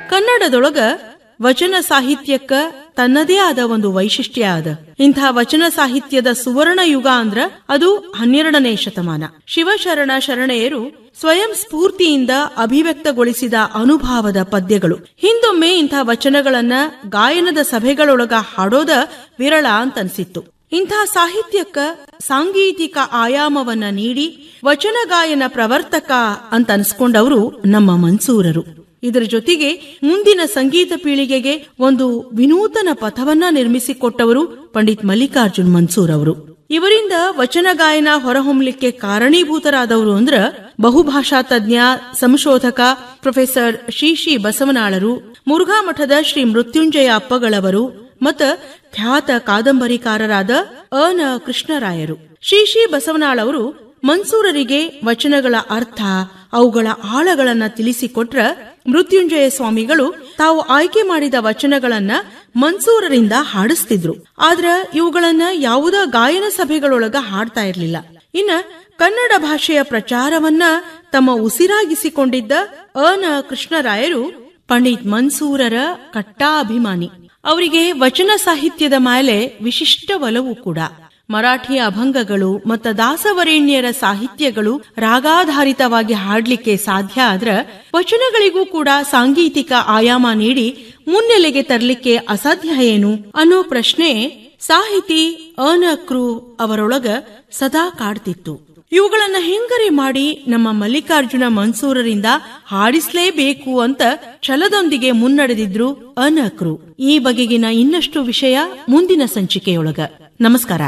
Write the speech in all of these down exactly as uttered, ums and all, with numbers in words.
ಕನ್ನಡದೊಳಗ ವಚನ ಸಾಹಿತ್ಯಕ್ಕ ತನ್ನದೇ ಆದ ಒಂದು ವೈಶಿಷ್ಟ್ಯ ಅದ. ಇಂಥ ವಚನ ಸಾಹಿತ್ಯದ ಸುವರ್ಣ ಯುಗ ಅಂದ್ರ ಅದು ಹನ್ನೆರಡನೇ ಶತಮಾನ. ಶಿವಶರಣ ಶರಣೆಯರು ಸ್ವಯಂ ಸ್ಫೂರ್ತಿಯಿಂದ ಅಭಿವ್ಯಕ್ತಗೊಳಿಸಿದ ಅನುಭಾವದ ಪದ್ಯಗಳು. ಹಿಂದೊಮ್ಮೆ ಇಂಥ ವಚನಗಳನ್ನ ಗಾಯನದ ಸಭೆಗಳೊಳಗ ಹಾಡೋದ ವಿರಳ ಅಂತನ್ಸಿತ್ತು. ಇಂಥ ಸಾಹಿತ್ಯಕ್ಕ ಸಾಂಗೀತಿಕ ಆಯಾಮವನ್ನ ನೀಡಿ ವಚನ ಗಾಯನ ಪ್ರವರ್ತಕ ಅಂತ ಅನ್ಸ್ಕೊಂಡವರು ನಮ್ಮ ಮನ್ಸೂರರು. ಇದರ ಜೊತೆಗೆ ಮುಂದಿನ ಸಂಗೀತ ಪೀಳಿಗೆಗೆ ಒಂದು ವಿನೂತನ ಪಥವನ್ನ ನಿರ್ಮಿಸಿಕೊಟ್ಟವರು ಪಂಡಿತ್ ಮಲ್ಲಿಕಾರ್ಜುನ್ ಮನ್ಸೂರ್ ಅವರು. ಇವರಿಂದ ವಚನ ಗಾಯನ ಹೊರಹೊಮ್ಮಲಿಕ್ಕೆ ಕಾರಣೀಭೂತರಾದವರು ಅಂದ್ರ ಬಹುಭಾಷಾ ತಜ್ಞ ಸಂಶೋಧಕ ಪ್ರೊಫೆಸರ್ ಶ್ರೀ ಬಸವನಾಳರು, ಮುರುಘಾ ಮಠದ ಶ್ರೀ ಮೃತ್ಯುಂಜಯ ಅಪ್ಪಗಳವರು ಮತ್ತ ಖ್ಯಾತ ಕಾದಂಬರಿಕಾರರಾದ ಅನ ಕೃಷ್ಣರಾಯರು. ಶ್ರೀ ಬಸವನಾಳ್ ಅವರು ಮನ್ಸೂರರಿಗೆ ವಚನಗಳ ಅರ್ಥ, ಅವುಗಳ ಆಳಗಳನ್ನ ತಿಳಿಸಿಕೊಟ್ರ ಮೃತ್ಯುಂಜಯ ಸ್ವಾಮಿಗಳು ತಾವು ಆಯ್ಕೆ ಮಾಡಿದ ವಚನಗಳನ್ನ ಮನ್ಸೂರರಿಂದ ಹಾಡಿಸ್ತಿದ್ರು. ಆದ್ರ ಇವುಗಳನ್ನ ಯಾವುದ ಗಾಯನ ಸಭೆಗಳೊಳಗ ಹಾಡ್ತಾ ಇರ್ಲಿಲ್ಲ. ಇನ್ನ ಕನ್ನಡ ಭಾಷೆಯ ಪ್ರಚಾರವನ್ನ ತಮ್ಮ ಉಸಿರಾಗಿಸಿಕೊಂಡಿದ್ದ ಅನ ಕೃಷ್ಣರಾಯರು ಪಂಡಿತ್ ಮನ್ಸೂರರ ಕಟ್ಟಾ ಅಭಿಮಾನಿ. ಅವರಿಗೆ ವಚನ ಸಾಹಿತ್ಯದ ಮೇಲೆ ವಿಶಿಷ್ಟ ಒಲವು ಕೂಡ. ಮರಾಠಿಯ ಅಭಂಗಗಳು ಮತ್ತು ದಾಸವರೇಣ್ಯರ ಸಾಹಿತ್ಯಗಳು ರಾಗಾಧಾರಿತವಾಗಿ ಹಾಡ್ಲಿಕ್ಕೆ ಸಾಧ್ಯ ಆದ್ರ ವಚನಗಳಿಗೂ ಕೂಡ ಸಾಂಗೀತಿಕ ಆಯಾಮ ನೀಡಿ ಮುನ್ನೆಲೆಗೆ ತರಲಿಕ್ಕೆ ಅಸಾಧ್ಯ ಏನು ಅನ್ನೋ ಪ್ರಶ್ನೆ ಸಾಹಿತಿ ಅನಕೃ ಅವರೊಳಗ ಸದಾ ಕಾಡ್ತಿತ್ತು. ಇವುಗಳನ್ನ ಹೆಂಗರೆ ಮಾಡಿ ನಮ್ಮ ಮಲ್ಲಿಕಾರ್ಜುನ ಮನ್ಸೂರರಿಂದ ಹಾಡಿಸ್ಲೇಬೇಕು ಅಂತ ಛಲದೊಂದಿಗೆ ಮುನ್ನಡೆದಿದ್ರು ಅನಕೃ. ಈ ಬಗೆಗಿನ ಇನ್ನಷ್ಟು ವಿಷಯ ಮುಂದಿನ ಸಂಚಿಕೆಯೊಳಗ. ನಮಸ್ಕಾರ.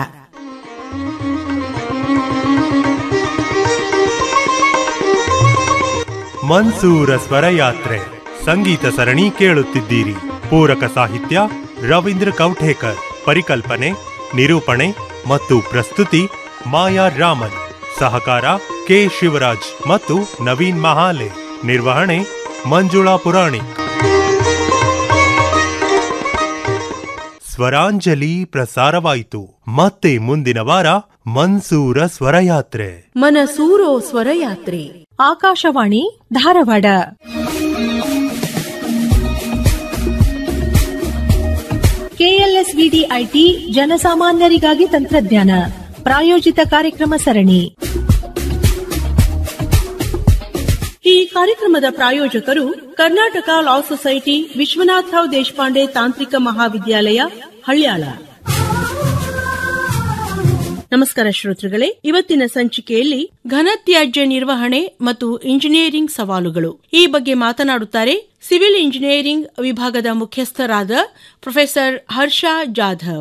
ಮನ್ಸೂರ ಸ್ವರಯಾತ್ರೆ ಸಂಗೀತ ಸರಣಿ ಕೇಳುತ್ತಿದ್ದೀರಿ. ಪೂರಕ ಸಾಹಿತ್ಯ ರವೀಂದ್ರ ಕೌಠೇಕರ್, ಪರಿಕಲ್ಪನೆ, ನಿರೂಪಣೆ ಮತ್ತು ಪ್ರಸ್ತುತಿ ಮಾಯಾ ರಾಮನ್, ಸಹಕಾರ ಕೆ ಶಿವರಾಜ್ ಮತ್ತು ನವೀನ್ ಮಹಾಲೆ, ನಿರ್ವಹಣೆ ಮಂಜುಳಾ ಪುರಾಣಿಕ್. ಸ್ವರಾಂಜಲಿ ಪ್ರಸಾರವಾಯಿತು. ಮತ್ತೆ ಮುಂದಿನ ವಾರ ಮನ್ಸೂರ ಸ್ವರಯಾತ್ರೆ. ಮನಸೂರೋ ಸ್ವರಯಾತ್ರೆ. ಆಕಾಶವಾಣಿ ಧಾರವಾಡ. ಕೆಎಲ್ಎಸ್ವಿಡಿ ಐಟಿ ಜನಸಾಮಾನ್ಯರಿಗಾಗಿ ತಂತ್ರಜ್ಞಾನ ಪ್ರಾಯೋಜಿತ ಕಾರ್ಯಕ್ರಮ ಸರಣಿ. ಈ ಕಾರ್ಯಕ್ರಮದ ಪ್ರಾಯೋಜಕರು ಕರ್ನಾಟಕ ಲಾ ಸೊಸೈಟಿ, ವಿಶ್ವನಾಥರಾವ್ ದೇಶಪಾಂಡೆ ತಾಂತ್ರಿಕ ಮಹಾವಿದ್ಯಾಲಯ, ಹಳ್ಯಾಳ. ನಮಸ್ಕಾರ ಶ್ರೋತೃಗಳೇ, ಇವತ್ತಿನ ಸಂಚಿಕೆಯಲ್ಲಿ ಘನತ್ಯಾಜ್ಯ ನಿರ್ವಹಣೆ ಮತ್ತು ಇಂಜಿನಿಯರಿಂಗ್ ಸವಾಲುಗಳು ಈ ಬಗ್ಗೆ ಮಾತನಾಡುತ್ತಾರೆ ಸಿವಿಲ್ ಇಂಜಿನಿಯರಿಂಗ್ ವಿಭಾಗದ ಮುಖ್ಯಸ್ಥರಾದ ಪ್ರೊಫೆಸರ್ ಹರ್ಷ ಜಾಧವ್.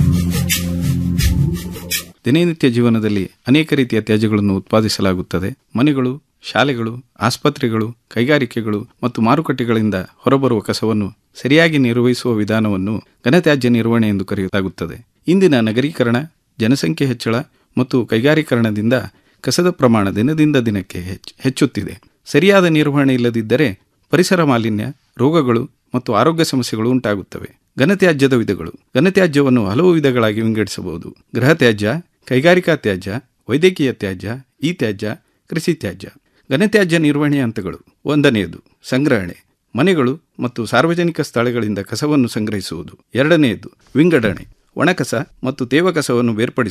ದಿನನಿತ್ಯ ಜೀವನದಲ್ಲಿ ಅನೇಕ ರೀತಿಯ ತ್ಯಾಜ್ಯಗಳನ್ನು ಉತ್ಪಾದಿಸಲಾಗುತ್ತದೆ. ಮನೆಗಳು, ಶಾಲೆಗಳು, ಆಸ್ಪತ್ರೆಗಳು, ಕೈಗಾರಿಕೆಗಳು ಮತ್ತು ಮಾರುಕಟ್ಟೆಗಳಿಂದ ಹೊರಬರುವ ಕಸವನ್ನು ಸರಿಯಾಗಿ ನಿರ್ವಹಿಸುವ ವಿಧಾನವನ್ನು ಘನತ್ಯಾಜ್ಯ ನಿರ್ವಹಣೆ ಎಂದು ಕರೆಯಲಾಗುತ್ತದೆ. ಇಂದಿನ ನಗರೀಕರಣ, ಜನಸಂಖ್ಯೆ ಹೆಚ್ಚಳ ಮತ್ತು ಕೈಗಾರೀಕರಣದಿಂದ ಕಸದ ಪ್ರಮಾಣ ದಿನದಿಂದ ದಿನಕ್ಕೆ ಹೆಚ್ಚುತ್ತಿದೆ. ಸರಿಯಾದ ನಿರ್ವಹಣೆ ಇಲ್ಲದಿದ್ದರೆ ಪರಿಸರ ಮಾಲಿನ್ಯ, ರೋಗಗಳು ಮತ್ತು ಆರೋಗ್ಯ ಸಮಸ್ಯೆಗಳು ಉಂಟಾಗುತ್ತವೆ. ಘನತ್ಯಾಜ್ಯದ ವಿಧಗಳು. ಘನತ್ಯಾಜ್ಯವನ್ನು ಹಲವು ವಿಧಗಳಾಗಿ ವಿಂಗಡಿಸಬಹುದು. ಗೃಹ ತ್ಯಾಜ್ಯ, ಕೈಗಾರಿಕಾ ತ್ಯಾಜ್ಯ, ವೈದ್ಯಕೀಯ ತ್ಯಾಜ್ಯ, ಇ ತ್ಯಾಜ್ಯ, ಕೃಷಿ ತ್ಯಾಜ್ಯ. ಘನತ್ಯಾಜ್ಯ ನಿರ್ವಹಣೆಯ ಹಂತಗಳು. ಒಂದನೆಯದು ಸಂಗ್ರಹಣೆ, ಮನೆಗಳು ಮತ್ತು ಸಾರ್ವಜನಿಕ ಸ್ಥಳಗಳಿಂದ ಕಸವನ್ನು ಸಂಗ್ರಹಿಸುವುದು. ಎರಡನೆಯದು ವಿಂಗಡಣೆ, ಒಣಕಸ ಮತ್ತು ತೇವ ಕಸವನ್ನು ಬೇರ್ಪಡಿಸುವುದು.